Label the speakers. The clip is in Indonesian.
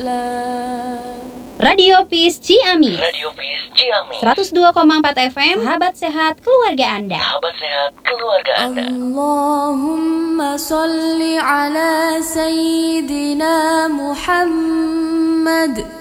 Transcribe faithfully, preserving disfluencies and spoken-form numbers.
Speaker 1: Radio Peace Ciamis.
Speaker 2: Radio Peace Ciamis.
Speaker 1: seratus dua koma empat F M. Sahabat sehat keluarga Anda.
Speaker 2: Sahabat sehat keluarga Anda.
Speaker 3: Allahumma salli ala sayyidina Muhammad.